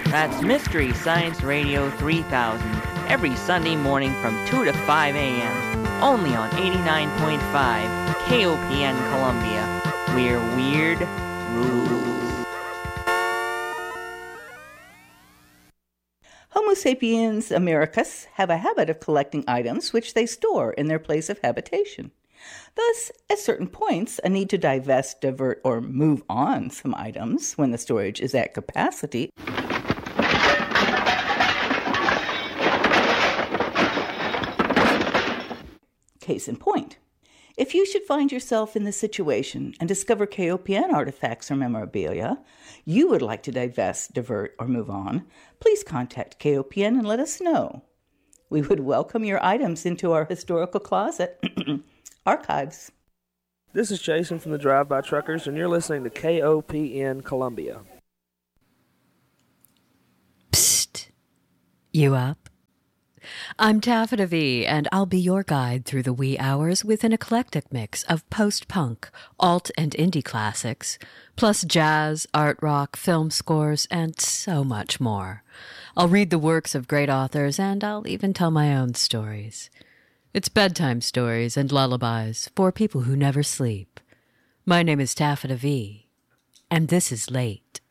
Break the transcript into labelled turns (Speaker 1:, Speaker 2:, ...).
Speaker 1: That's Mystery Science Radio 3000, every Sunday morning from 2 to 5 a.m., only on 89.5 KOPN Columbia, where weird rules.
Speaker 2: Homo sapiens americus have a habit of collecting items which they store in their place of habitation. Thus, at certain points, a need to divest, divert, or move on some items when the storage is at capacity. Case in point, if you should find yourself in this situation and discover KOPN artifacts or memorabilia you would like to divest, divert, or move on, please contact KOPN and let us know. We would welcome your items into our historical closet archives.
Speaker 3: This is Jason from the Drive-By Truckers, and you're listening to KOPN Columbia.
Speaker 4: Psst. You up? I'm Taffeta V, and I'll be your guide through the wee hours with an eclectic mix of post-punk, alt and indie classics, plus jazz, art rock, film scores, and so much more. I'll read the works of great authors, and I'll even tell my own stories. It's bedtime stories and lullabies for people who never sleep. My name is Taffeta V, and this is Late.